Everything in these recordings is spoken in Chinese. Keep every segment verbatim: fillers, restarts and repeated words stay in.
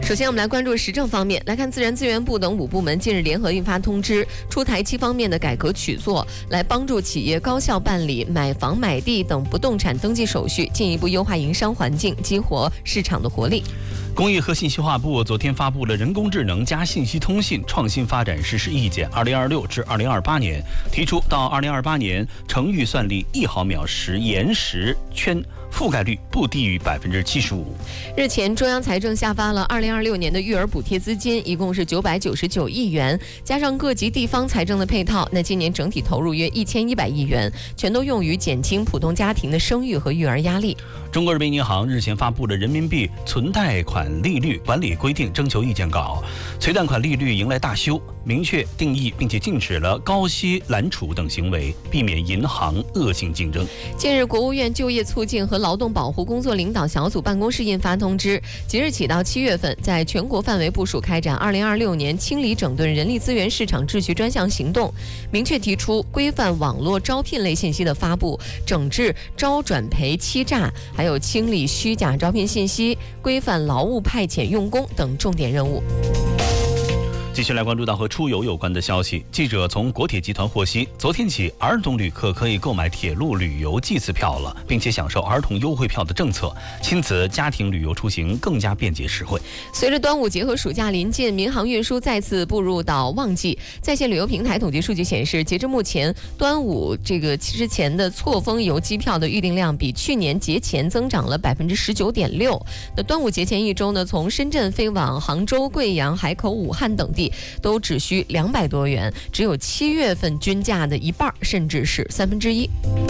首先，我们来关注时政方面。来看，自然资源部等五部门近日联合印发通知，出台七方面的改革举措，来帮助企业高效办理买房、买地等不动产登记手续，进一步优化营商环境，激活市场的活力。 工业和信息化部昨天发布了《人工智能加信息通信创新发展实施意见（二零二六至二零二八年）》，提出到二零二八年，成预算率一毫秒时延时圈覆盖率不低于百分之七十五。 日前，中央财政下发了二零二六年的育儿补贴资金，一共是九百九十九亿元，加上各级地方财政的配套，那今年整体投入约一千一百亿元，全都用于减轻普通家庭的生育和育儿压力。 中国人民银行日前发布了人民币存贷款利率管理规定征求意见稿，存贷款利率迎来大修，明确定义并且禁止了高息揽储等行为，避免银行恶性竞争。 近日，国务院就业促进和劳动保护工作领导小组办公室印发通知，即日起到七月份，在全国范围部署开展二零二六年清理整顿人力资源市场秩序专项行动，明确提出规范网络招聘类信息的发布，整治招转赔欺诈，还有清理虚假招聘信息，规范劳务派遣用工等重点任务。 继续来关注到和出游有关的消息。记者从国铁集团获悉，昨天起，儿童旅客可以购买铁路旅游季次票了，并且享受儿童优惠票的政策，亲子家庭旅游出行更加便捷实惠。 随着端午节和暑假临近，民航运输再次步入到旺季。在线旅游平台统计数据显示，截至目前，端午这个之前的错峰游机票的预订量比去年节前增长了百分之十九点六。那端午节前一周呢，从深圳飞往杭州、贵阳、海口、武汉等地都只需两百多元，只有七月份均价的一半，甚至是三分之一。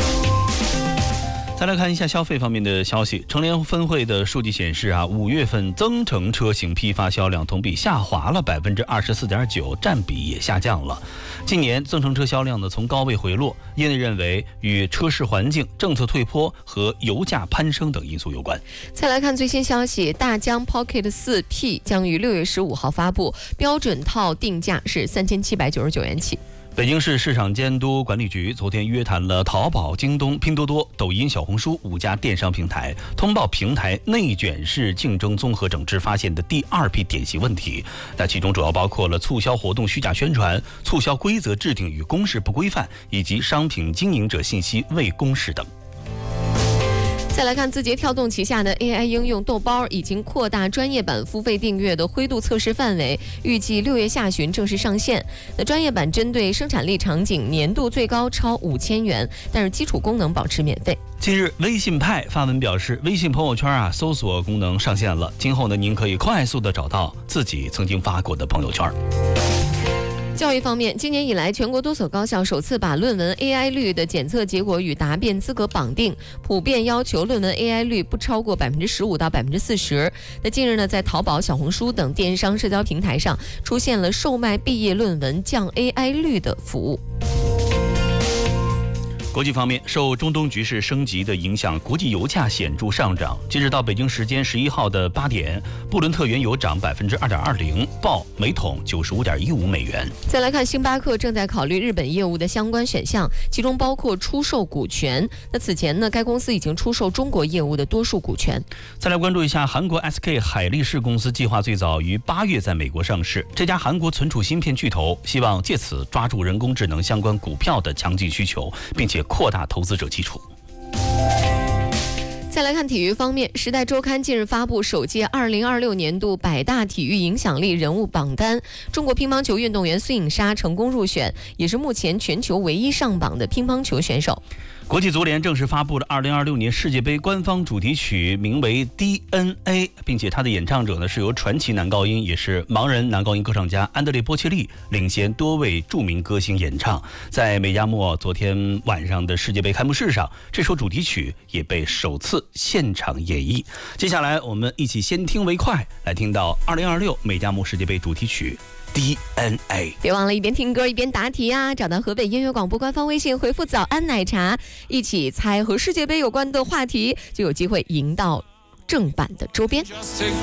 再来看一下消费方面的消息，乘联分会的数据显示啊，五月份增程车型批发销量同比下滑了百分之二十四点九，占比也下降了。今年增程车销量呢从高位回落，业内认为与车市环境、政策退坡和油价攀升等因素有关。 再来看最新消息，大疆 Pocket 四 P 将于六月十五号发布，标准套定价是三千七百九十九元起。 北京市市场监督管理局昨天约谈了淘宝、京东、拼多多、抖音、小红书五家电商平台，通报平台内卷式竞争综合整治发现的第二批典型问题。那其中主要包括了促销活动虚假宣传、促销规则制定与公示不规范，以及商品经营者信息未公示等。 再来看字节跳动旗下的 A I 应用豆包已经扩大专业版付费订阅的灰度测试范围，预计六月下旬正式上线。那专业版针对生产力场景，年度最高超五千元，但是基础功能保持免费。 近日，微信派发文表示，微信朋友圈啊搜索功能上线了，今后呢您可以快速的找到自己曾经发过的朋友圈。 教育方面，今年以来，全国多所高校首次把论文 A I 率的检测结果与答辩资格绑定，普遍要求论文 A I 率不超过百分之十五到百分之四十。那近日呢，在淘宝、小红书等电商社交平台上，出现了售卖毕业论文降 A I 率的服务。 国际方面，受中东局势升级的影响，国际油价显著上涨。截止到北京时间十一号的八点，布伦特原油涨百分之二点二零，报每桶九十五点一五美元。 再来看，星巴克正在考虑日本业务的相关选项，其中包括出售股权。那此前呢，该公司已经出售中国业务的多数股权。 再来关注一下韩国 S K 海力士公司，计划最早于八月在美国上市。这家韩国存储芯片巨头希望借此抓住人工智能相关股票的强劲需求，并且扩大投资者基础。 再来看体育方面，《时代周刊》近日发布首届二零二六年度百大体育影响力人物榜单，中国乒乓球运动员孙颖莎成功入选，也是目前全球唯一上榜的乒乓球选手。 国际足联正式发布了二零二六年世界杯官方主题曲，名为 D N A， 并且它的演唱者呢是由传奇男高音，也是盲人男高音歌唱家安德烈·波切利领衔多位著名歌星演唱。在美加墨昨天晚上的世界杯开幕式上，这首主题曲也被首次现场演绎。接下来我们一起先听为快，来听到二零二六美加墨世界杯主题曲D N A。 别忘了一边听歌一边答题啊！找到河北音乐广播官方微信，回复早安奶茶，一起猜和世界杯有关的话题，就有机会赢到正版的周边。